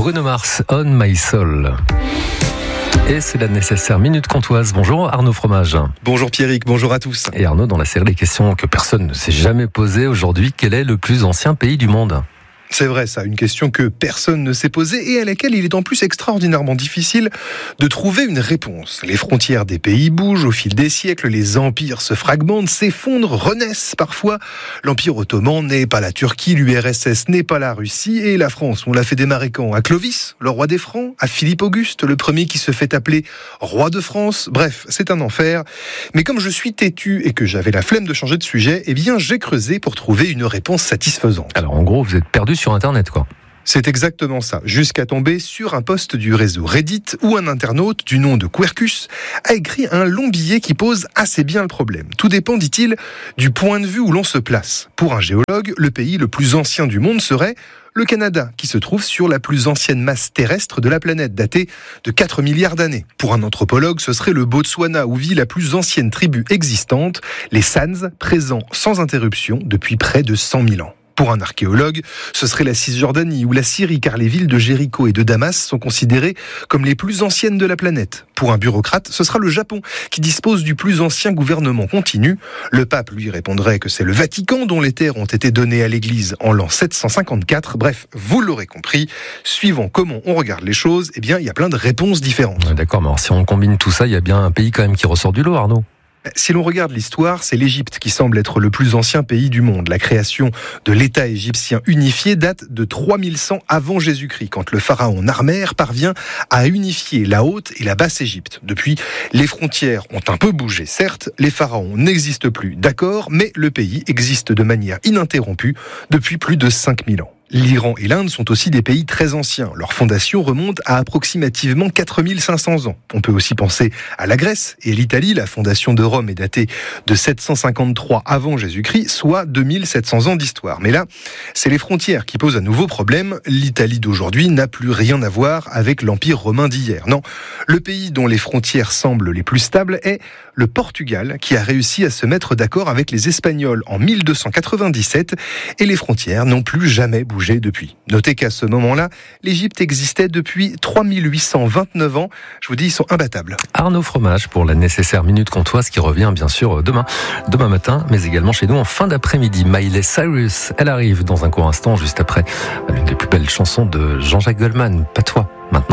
Bruno Mars, On My Soul. Et c'est la nécessaire Minute Comtoise. Bonjour Arnaud Fromage. Bonjour Pierrick, bonjour à tous. Et Arnaud, dans la série des questions que personne ne s'est jamais posées aujourd'hui, quel est le plus ancien pays du monde ? C'est vrai ça, une question que personne ne s'est posée et à laquelle il est en plus extraordinairement difficile de trouver une réponse. Les frontières des pays bougent au fil des siècles, les empires se fragmentent, s'effondrent, renaissent parfois. L'Empire ottoman n'est pas la Turquie, l'URSS n'est pas la Russie et la France, on l'a fait démarrer quand ? À Clovis, le roi des Francs ? À Philippe Auguste, le premier qui se fait appeler roi de France ? Bref, c'est un enfer. Mais comme je suis têtu et que j'avais la flemme de changer de sujet, eh bien j'ai creusé pour trouver une réponse satisfaisante. Alors en gros, vous êtes perdu sur Internet, quoi. C'est exactement ça, jusqu'à tomber sur un post du réseau Reddit où un internaute du nom de Quercus a écrit un long billet qui pose assez bien le problème. Tout dépend, dit-il, du point de vue où l'on se place. Pour un géologue, le pays le plus ancien du monde serait le Canada, qui se trouve sur la plus ancienne masse terrestre de la planète, datée de 4 milliards d'années. Pour un anthropologue, ce serait le Botswana, où vit la plus ancienne tribu existante, les Sans, présents sans interruption depuis près de 100 000 ans. Pour un archéologue, ce serait la Cisjordanie ou la Syrie, car les villes de Jéricho et de Damas sont considérées comme les plus anciennes de la planète. Pour un bureaucrate, ce sera le Japon, qui dispose du plus ancien gouvernement continu. Le pape lui répondrait que c'est le Vatican dont les terres ont été données à l'Église en l'an 754. Bref, vous l'aurez compris, suivant comment on regarde les choses, eh bien, il y a plein de réponses différentes. D'accord, mais alors si on combine tout ça, il y a bien un pays quand même qui ressort du lot, Arnaud. Si l'on regarde l'histoire, c'est l'Égypte qui semble être le plus ancien pays du monde. La création de l'État égyptien unifié date de 3100 avant Jésus-Christ, quand le pharaon Narmer parvient à unifier la Haute et la Basse Égypte. Depuis, les frontières ont un peu bougé, certes, les pharaons n'existent plus, d'accord, mais le pays existe de manière ininterrompue depuis plus de 5000 ans. L'Iran et l'Inde sont aussi des pays très anciens. Leur fondation remonte à approximativement 4500 ans. On peut aussi penser à la Grèce et l'Italie. La fondation de Rome est datée de 753 avant Jésus-Christ, soit 2700 ans d'histoire. Mais là, c'est les frontières qui posent un nouveau problème. L'Italie d'aujourd'hui n'a plus rien à voir avec l'Empire romain d'hier. Non, le pays dont les frontières semblent les plus stables est le Portugal, qui a réussi à se mettre d'accord avec les Espagnols en 1297 et les frontières n'ont plus jamais bougé depuis. Notez qu'à ce moment-là, l'Égypte existait depuis 3829 ans. Je vous dis, ils sont imbattables. Arnaud Fromage pour la nécessaire Minute Comtoise qui revient bien sûr demain matin, mais également chez nous en fin d'après-midi. Miley Cyrus, elle arrive dans un court instant, juste après l'une des plus belles chansons de Jean-Jacques Goldman, Pas toi, maintenant.